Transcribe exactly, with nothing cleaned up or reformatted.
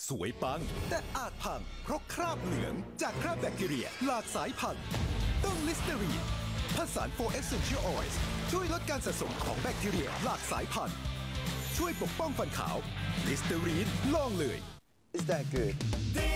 สวยปังแต่อาจพังเพราะคราบเหลืองจากคราบแบคทีเรียหลากสายพันธุ์ต้องลิสเตอรีนผสานโฟร์ Essential Oils ช่วยลดการสะสมของแบคทีเรียหลากสายพันธุ์ช่วยปกป้องฟันขาวลิสเตอรีนลองเลย Is that good?